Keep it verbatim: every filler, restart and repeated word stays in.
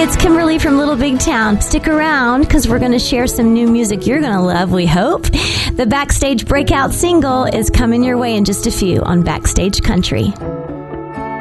it's Kimberly from Little Big Town. Stick around because we're going to share some new music you're going to love, we hope. The Backstage Breakout single is coming your way in just a few on Backstage Country.